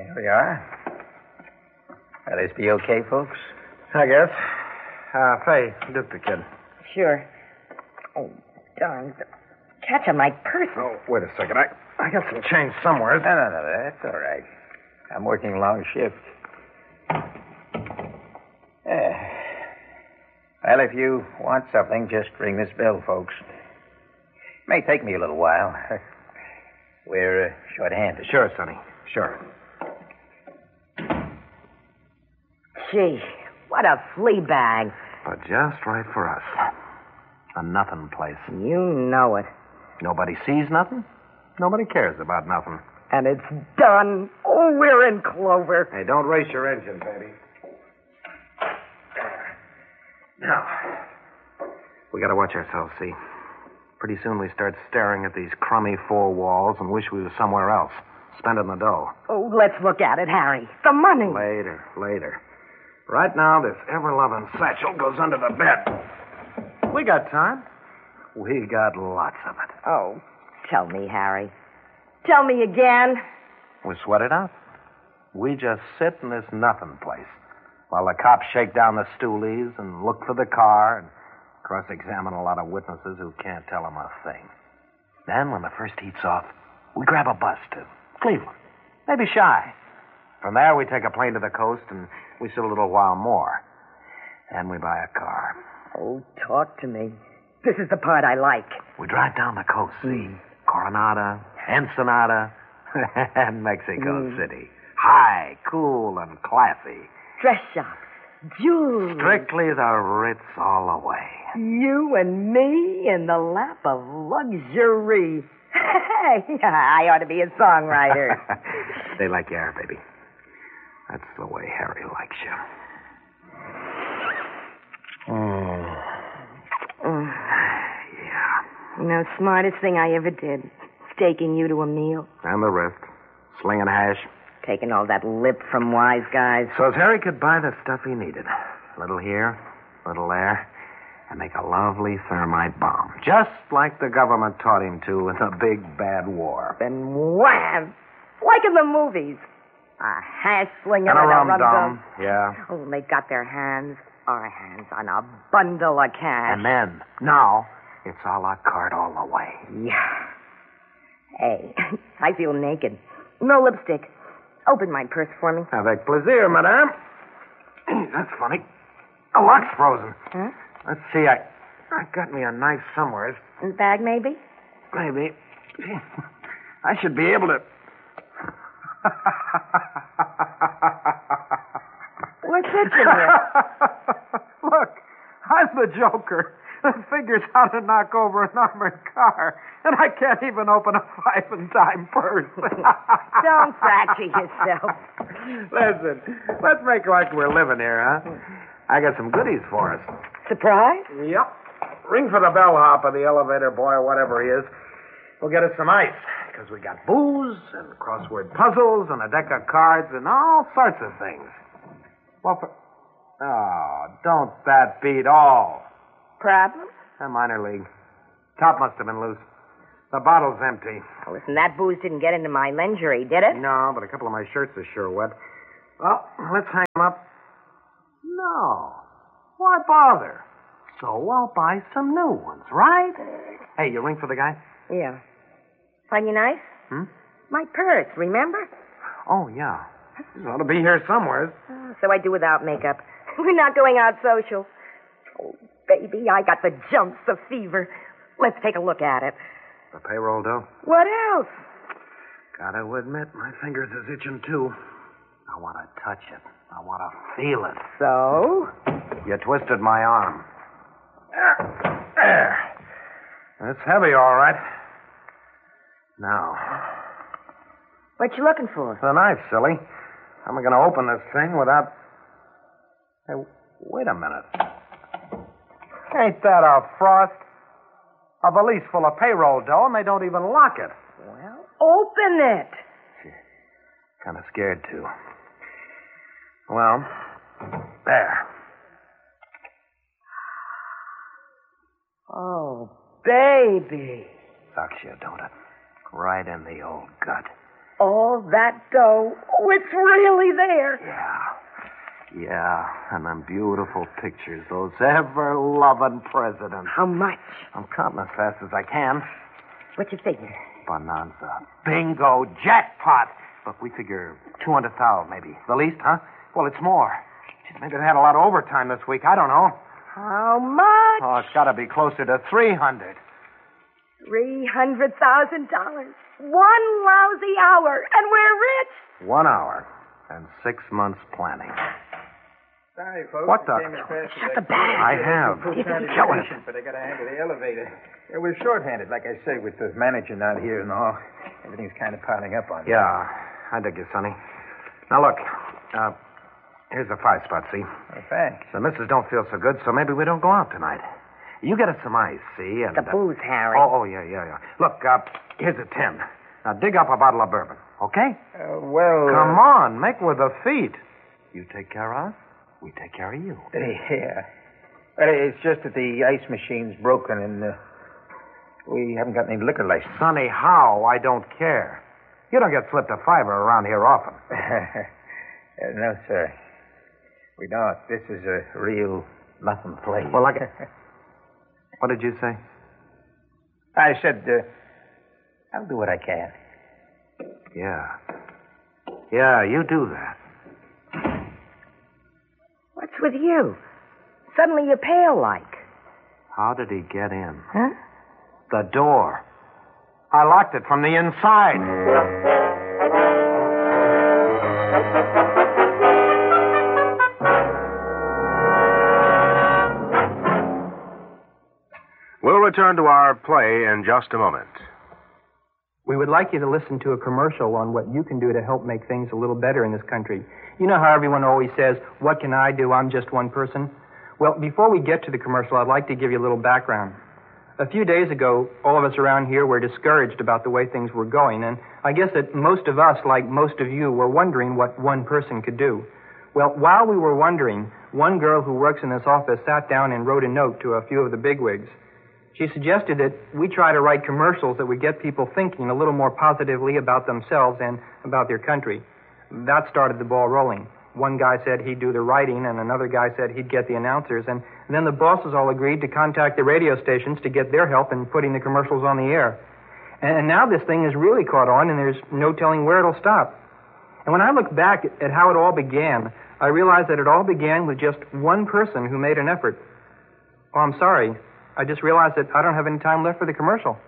Here we are. Will this be okay, folks? I guess. Faye, duke the kid. Sure. Oh, darn. Catch my purse. Oh, wait a second. I got some change somewhere. No, that's all right. I'm working long shift. Well, if you want something, just ring this bell, folks. May take me a little while. We're short-handed. Sure, Sonny. Sure. Gee, what a flea bag. But just right for us. A nothing place. You know it. Nobody sees nothing. Nobody cares about nothing. And it's done. Oh, we're in clover. Hey, don't race your engine, baby. Now, we gotta watch ourselves, see. Pretty soon we start staring at these crummy four walls and wish we were somewhere else, spending the dough. Oh, let's look at it, Harry. The money. Later. Right now, this ever-loving satchel goes under the bed. We got time. We got lots of it. Oh, tell me, Harry. Tell me again. We sweat it out. We just sit in this nothing place while the cops shake down the stoolies and look for the car and cross-examine a lot of witnesses who can't tell them a thing. Then, when the first heat's off, we grab a bus to Cleveland, maybe Shy. From there, we take a plane to the coast and we sit a little while more. Then we buy a car. Oh, talk to me. This is the part I like. We drive down the coast, see? Coronada, Ensenada, and Mexico City. High, cool, and classy. Dress shops, jewelry. Strictly the Ritz all the way. You and me in the lap of luxury. Hey, I ought to be a songwriter. Stay like you are, baby. That's the way Harry likes you. Yeah. You know, smartest thing I ever did. Staking you to a meal. And the rest. Slinging hash. Taking all that lip from wise guys. So as Harry could buy the stuff he needed. A little here, a little there, and make a lovely thermite bomb. Just like the government taught him to in the big bad war. Then wham! Like in the movies. A hash slinger and a and rum-dum. Yeah. Oh, and they've got their hands, our hands, on a bundle of cash. And then, now, it's a la carte all the way. Yeah. Hey, I feel naked. No lipstick. Open my purse for me. Avec plaisir, madame. That's funny. The lock's frozen. Huh? Let's see, I got me a knife somewhere. In the bag, maybe? Maybe. I should be able to... What's it in here? Look, I'm the Joker. The figure's how to knock over an armored car, and I can't even open a 5-and-dime purse. Don't fracture yourself. Listen, let's make like we're living here, huh? I got some goodies for us. Surprise? Yep. Ring for the bellhop or the elevator boy or whatever he is. We'll get us some ice, because we got booze and crossword puzzles and a deck of cards and all sorts of things. What for... Oh, don't that beat all? Problem? A minor league. Top must have been loose. The bottle's empty. Oh, listen, that booze didn't get into my lingerie, did it? No, but a couple of my shirts are sure wet. Well, let's hang them up. No. Why bother? So I'll buy some new ones, right? Hey, you ring for the guy? Yeah. Find you nice? Hmm? My purse, remember? Oh, yeah. It ought to be here somewhere. So I do without makeup. We're not going out social. Oh, baby, I got the jumps, the fever. Let's take a look at it. The payroll dough? What else? Gotta admit, my fingers is itching, too. I want to touch it. I want to feel it. So? You twisted my arm. There. It's heavy, all right. Now. What you looking for? The knife, silly. How am I going to open this thing without... Hey, wait a minute. Ain't that a frost? A valise full of payroll dough, and they don't even lock it. Well, open it. Kind of scared, too. Well, there. Oh, baby. Sucks you, don't it? Right in the old gut. All that dough. Oh, it's really there. Yeah, and them beautiful pictures, those ever-loving presidents. How much? I'm counting as fast as I can. What's your figure? Bonanza. Bingo. Jackpot. Look, we figure 200,000 maybe. The least, huh? Well, it's more. Jeez, maybe they had a lot of overtime this week. I don't know. How much? Oh, it's got to be closer to 300. $300,000. One lousy hour, and we're rich. 1 hour and 6 months planning. Sorry, folks. What the? Shut the bag. I have. You think he's killing us? But I got to handle the elevator. Yeah, we're short-handed, like I say, with the manager not here and all. Everything's kind of piling up on you. Yeah, I dig you, Sonny. Now, look, here's a 5-spot, see? Oh, thanks. The missus don't feel so good, so maybe we don't go out tonight. You get us some ice, see? And, The booze, Harry. Oh, yeah. Look, here's a 10. Now, dig up a bottle of bourbon, okay? Well... Come on, make with the feet. You take care of us, we take care of you. Yeah. Well, it's just that the ice machine's broken and we haven't got any liquor license. Sonny, how? I don't care. You don't get slipped a $5 around here often. No, sir. We don't. This is a real nothing place. Well, what did you say? I said, I'll do what I can. Yeah, you do that. What's with you? Suddenly you're pale like. How did he get in? Huh? The door. I locked it from the inside. We'll return to our play in just a moment. We would like you to listen to a commercial on what you can do to help make things a little better in this country. You know how everyone always says, what can I do? I'm just one person. Well, before we get to the commercial, I'd like to give you a little background. A few days ago, all of us around here were discouraged about the way things were going, and I guess that most of us, like most of you, were wondering what one person could do. Well, while we were wondering, one girl who works in this office sat down and wrote a note to a few of the bigwigs. She suggested that we try to write commercials that would get people thinking a little more positively about themselves and about their country. That started the ball rolling. One guy said he'd do the writing, and another guy said he'd get the announcers, and then the bosses all agreed to contact the radio stations to get their help in putting the commercials on the air. And now this thing has really caught on, and there's no telling where it'll stop. And when I look back at how it all began, I realize that it all began with just one person who made an effort. Oh, I'm sorry. I just realized that I don't have any time left for the commercial.